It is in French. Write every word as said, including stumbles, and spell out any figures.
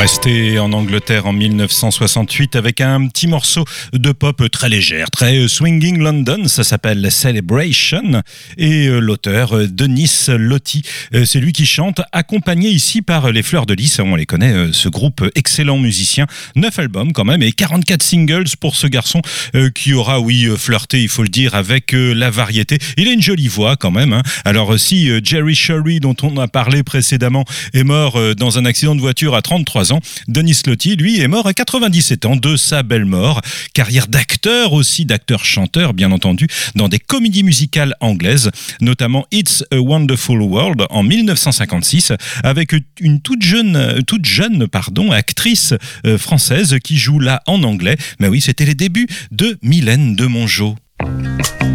Resté en Angleterre en mille neuf cent soixante-huit avec un petit morceau de pop très légère, très swinging London, ça s'appelle Celebration, et l'auteur Denis Loti, c'est lui qui chante, accompagné ici par les Fleurs de Lys, on les connaît, ce groupe excellent musicien, neuf albums quand même et quarante-quatre singles pour ce garçon qui aura, oui, flirté, il faut le dire, avec la variété. Il a une jolie voix quand même, hein. Alors si Jerry Shurry, dont on a parlé précédemment, est mort dans un accident de voiture à trente-trois ans, Denis Loti, lui, est mort à quatre-vingt-dix-sept ans de sa belle mort. Carrière d'acteur aussi, d'acteur-chanteur, bien entendu, dans des comédies musicales anglaises, notamment It's a Wonderful World en mille neuf cent cinquante-six, avec une toute jeune, toute jeune pardon, actrice euh, française qui joue là en anglais. Mais oui, c'était les débuts de Mylène de Mongeau.